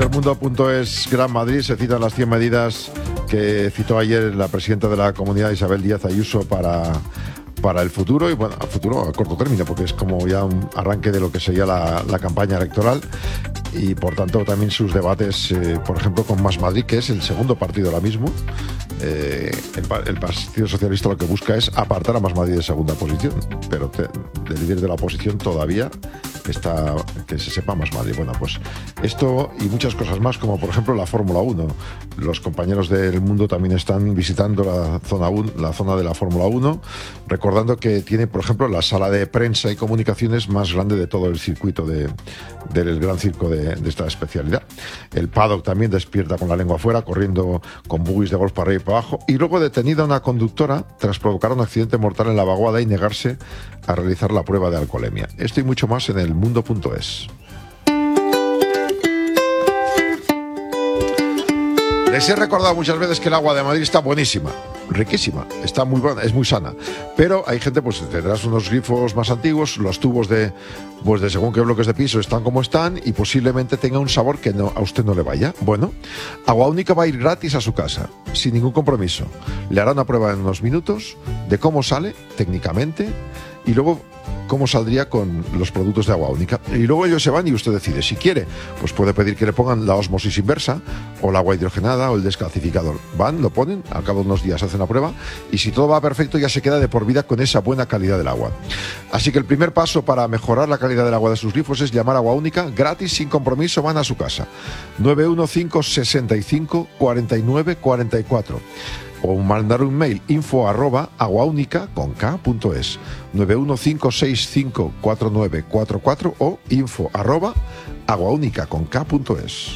del Mundo.es Gran Madrid se citan las 100 medidas que citó ayer la presidenta de la Comunidad, Isabel Díaz Ayuso, para el futuro, y bueno, al futuro a corto término, porque es como ya un arranque de lo que sería la campaña electoral, y por tanto también sus debates, por ejemplo, con Más Madrid, que es el segundo partido ahora mismo. El Partido Socialista lo que busca es apartar a Más Madrid de segunda posición, pero de líder de la oposición todavía está que se sepa Más Madrid. Bueno, pues esto y muchas cosas más, como por ejemplo la Fórmula 1. Los compañeros del Mundo también están visitando la zona de la Fórmula 1, recordando que tiene, por ejemplo, la sala de prensa y comunicaciones más grande de todo el circuito del gran circo de esta especialidad. El paddock también despierta con la lengua afuera, corriendo con buggies de golf para arriba y para abajo, y luego detenida una conductora tras provocar un accidente mortal en la vaguada y negarse a realizar la prueba de alcoholemia. Esto y mucho más en el Mundo.es. Les he recordado muchas veces que el agua de Madrid está buenísima, riquísima, está muy buena, es muy sana. Pero hay gente, pues tendrás unos grifos más antiguos, los tubos de según qué bloques de piso están como están, y posiblemente tenga un sabor que a usted no le vaya. Bueno, Agua Única va a ir gratis a su casa, sin ningún compromiso. Le hará una prueba en unos minutos de cómo sale técnicamente, y luego cómo saldría con los productos de Agua Única. Y luego ellos se van y usted decide. Si quiere, pues puede pedir que le pongan la ósmosis inversa, o el agua hidrogenada, o el descalcificador. Van, lo ponen, al cabo de unos días hacen la prueba, y si todo va perfecto ya se queda de por vida con esa buena calidad del agua. Así que el primer paso para mejorar la calidad del agua de sus grifos es llamar a Agua Única, gratis, sin compromiso, van a su casa. 915654944. O mandar un mail info@aguaunica.es 915654944 o info@aguaunica.es.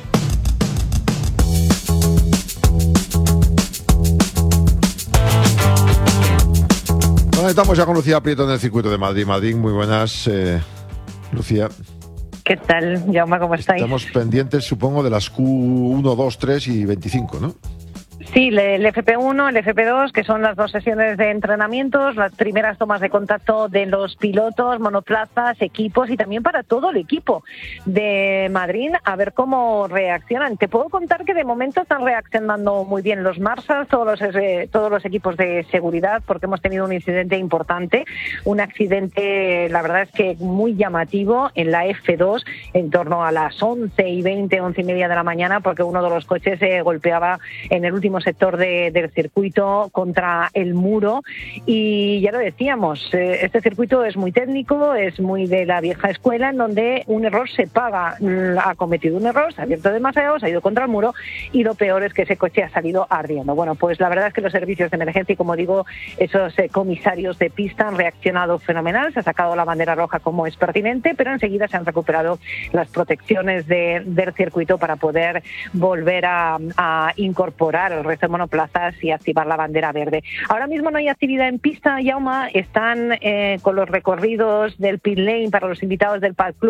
Estamos ya con Lucía Prieto en el circuito de Madrid. Madrid, muy buenas, Lucía. ¿Qué tal, Jaume? ¿Cómo estáis? Estamos pendientes, supongo, de las Q1, 2, 3 y 25, ¿no? Sí, el FP1, el FP2, que son las dos sesiones de entrenamientos, las primeras tomas de contacto de los pilotos, monoplazas, equipos y también para todo el equipo de Madrid, a ver cómo reaccionan. Te puedo contar que de momento están reaccionando muy bien los Marshalls, todos los equipos de seguridad, porque hemos tenido un incidente importante, un accidente, la verdad es que muy llamativo en la F2, en torno a las 11:20, 11:30 de la mañana, porque uno de los coches se golpeaba en el último sector del circuito contra el muro, y ya lo decíamos, este circuito es muy técnico, es muy de la vieja escuela, en donde un error se paga. Ha cometido un error, se ha abierto demasiado, se ha ido contra el muro, y lo peor es que ese coche ha salido ardiendo. Bueno, pues la verdad es que los servicios de emergencia y, como digo, esos comisarios de pista han reaccionado fenomenal, se ha sacado la bandera roja como es pertinente, pero enseguida se han recuperado las protecciones del circuito para poder volver a incorporar el resto de monoplazas y activar la bandera verde. Ahora mismo no hay actividad en pista, Jaume, están con los recorridos del pit lane para los invitados del paddock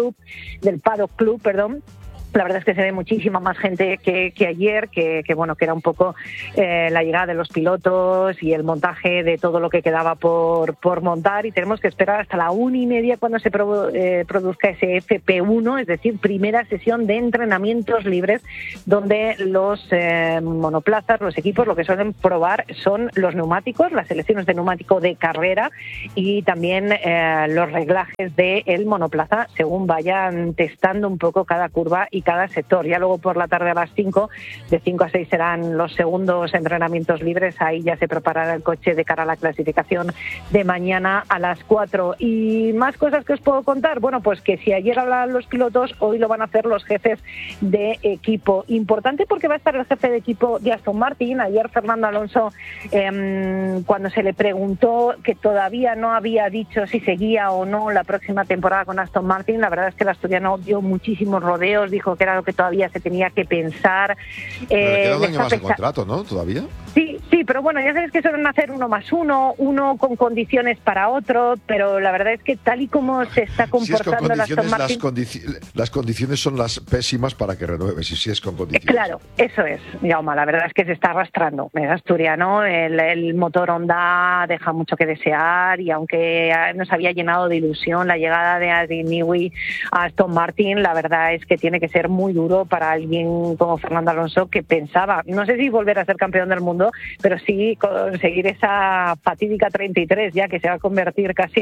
club, perdón. La verdad es que se ve muchísima más gente que ayer, que era un poco la llegada de los pilotos y el montaje de todo lo que quedaba por montar, y tenemos que esperar hasta la 1:30 cuando se produzca ese FP1, es decir, primera sesión de entrenamientos libres, donde los monoplazas, los equipos, lo que suelen probar son los neumáticos, las selecciones de neumático de carrera, y también los reglajes del monoplaza según vayan testando un poco cada curva y cada sector. Ya luego por la tarde a las 5, de 5 a 6 serán los segundos entrenamientos libres. Ahí ya se preparará el coche de cara a la clasificación de mañana a las 4. Y más cosas que os puedo contar. Bueno, pues que si ayer hablaban los pilotos, hoy lo van a hacer los jefes de equipo. Importante porque va a estar el jefe de equipo de Aston Martin. Ayer Fernando Alonso, cuando se le preguntó, que todavía no había dicho si seguía o no la próxima temporada con Aston Martin, la verdad es que el asturiano dio muchísimos rodeos, dijo que era lo que todavía se tenía que pensar. Pero le queda un año más de contrato, ¿no? ¿Todavía? Sí, Sí, pero bueno, ya sabes que suelen hacer 1+1, uno con condiciones para otro, pero la verdad es que tal y como se está comportando si Aston Martin... las condiciones son las pésimas para que renueves, y si es con condiciones. Claro, eso es, Jaume, la verdad es que se está arrastrando. Es asturiano, el motor Honda deja mucho que desear, y aunque nos había llenado de ilusión la llegada de Adrian Newey a Aston Martin, la verdad es que tiene que ser muy duro para alguien como Fernando Alonso, que pensaba, no sé si volver a ser campeón del mundo, pero sí conseguir esa fatídica 33 ya, que se va a convertir casi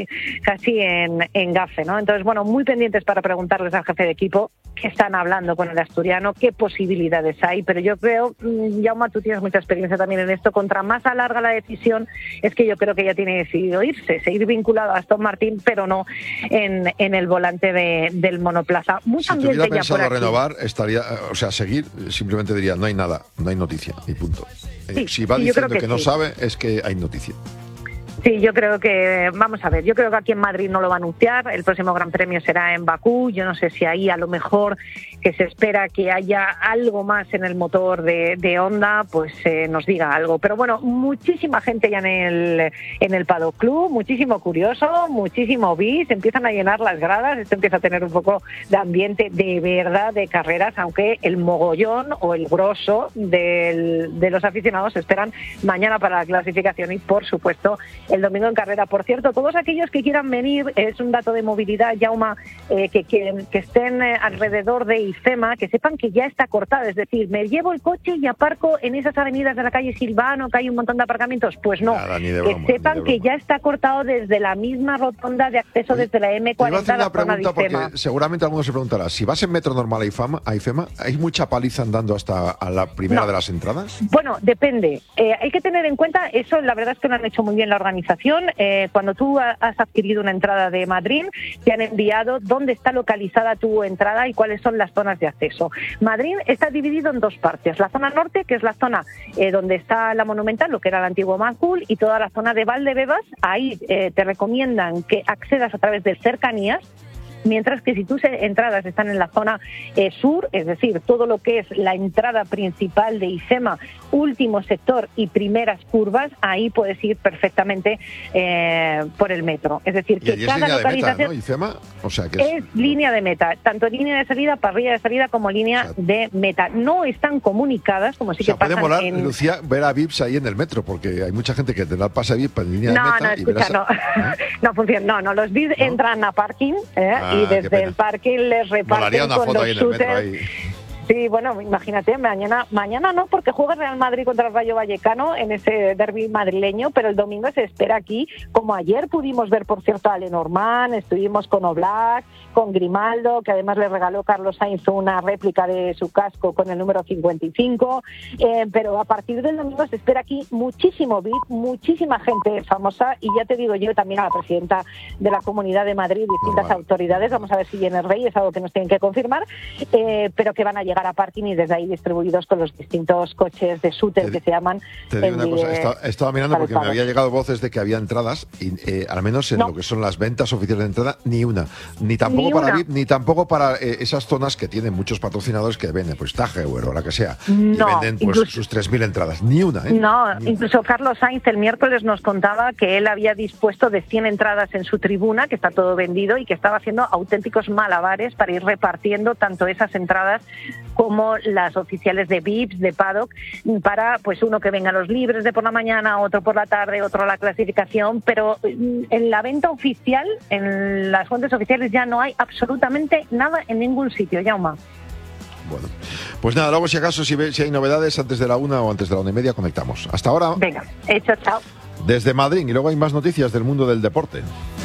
en gafe, ¿no? Entonces, bueno, muy pendientes para preguntarles al jefe de equipo qué están hablando con el asturiano, qué posibilidades hay, pero yo creo, Jaume, tú tienes mucha experiencia también en esto, contra más alarga la decisión, es que yo creo que ya tiene decidido irse, seguir vinculado a Aston Martin, pero no en el volante del monoplaza. Si tuviera pensado renovar, estaría, o sea, seguir, simplemente diría, no hay nada, no hay noticia, y punto. Sí, si va diciendo que no sí sabe, es que hay noticia. Sí, yo creo que, vamos a ver, yo creo que aquí en Madrid no lo va a anunciar, el próximo Gran Premio será en Bakú, yo no sé si ahí a lo mejor que se espera que haya algo más en el motor de Honda, pues nos diga algo. Pero bueno, muchísima gente ya en el Paddock Club, muchísimo curioso, muchísimo bis, empiezan a llenar las gradas, esto empieza a tener un poco de ambiente de verdad de carreras, aunque el mogollón o el grosso de los aficionados esperan mañana para la clasificación y, por supuesto, el domingo en carrera. Por cierto, todos aquellos que quieran venir, es un dato de movilidad, Jaume, que estén alrededor de IFEMA, que sepan que ya está cortada, es decir, me llevo el coche y aparco en esas avenidas de la calle Silvano, que hay un montón de aparcamientos, pues no, nada, que sepan que ya está cortado desde la misma rotonda de acceso. Oye, desde la M40. Te iba a hacer una pregunta, porque seguramente alguno se preguntará, si vas en metro normal a IFEMA, ¿hay mucha paliza andando hasta a la primera de las entradas? Bueno, depende. Hay que tener en cuenta, eso la verdad es que lo han hecho muy bien la organización. Cuando tú has adquirido una entrada de Madrid, te han enviado dónde está localizada tu entrada y cuáles son las zonas de acceso. Madrid está dividido en dos partes. La zona norte, que es la zona donde está la Monumental, lo que era el antiguo Macul, y toda la zona de Valdebebas. Ahí te recomiendan que accedas a través de cercanías, mientras que si tus entradas están en la zona sur, es decir, todo lo que es la entrada principal de IFEMA, último sector y primeras curvas, ahí puedes ir perfectamente por el metro. Es decir, que cada localización de meta, ¿no? IFEMA, o sea, que es línea de meta, tanto línea de salida, parrilla de salida como línea de meta. No están comunicadas, como sí que pasa. Puede molar, Lucía, ver a VIPs ahí en el metro, porque hay mucha gente que te da el pase VIP en línea de meta. No, escucha, no funciona. No, los VIPs entran a parking, y desde el parking les reparten con los shooters. Sí, bueno, imagínate, mañana no, porque juega Real Madrid contra el Rayo Vallecano en ese derbi madrileño, pero el domingo se espera aquí, como ayer pudimos ver, por cierto, a Lenormand, estuvimos con Oblak, con Grimaldo, que además le regaló Carlos Sainz una réplica de su casco con el número 55, pero a partir del domingo se espera aquí muchísimo VIP, muchísima gente famosa, y ya te digo yo también a la presidenta de la Comunidad de Madrid, distintas autoridades, vamos a ver si viene el Rey, es algo que nos tienen que confirmar, pero que van a llegar a parking y desde ahí distribuidos con los distintos coches de shooter que se llaman. Te digo una cosa, estaba mirando porque me había llegado voces de que había entradas y al menos en lo que son las ventas oficiales de entrada, ni una. Ni tampoco para VIP, ni tampoco para esas zonas que tienen muchos patrocinadores que venden, pues Tageuer o la que sea, y venden pues sus 3.000 entradas. Ni una, ¿eh? No, incluso Carlos Sainz el miércoles nos contaba que él había dispuesto de 100 entradas en su tribuna, que está todo vendido, y que estaba haciendo auténticos malabares para ir repartiendo tanto esas entradas como las oficiales de VIPs, de Paddock, para pues uno que venga a los libres de por la mañana, otro por la tarde, otro a la clasificación, pero en la venta oficial, en las fuentes oficiales, ya no hay absolutamente nada en ningún sitio, Jaume. Bueno, pues nada, luego si acaso si hay novedades antes de la 1 o antes de la 1:30 conectamos. Hasta ahora. Venga, hecho, chao. Desde Madrid, y luego hay más noticias del mundo del deporte.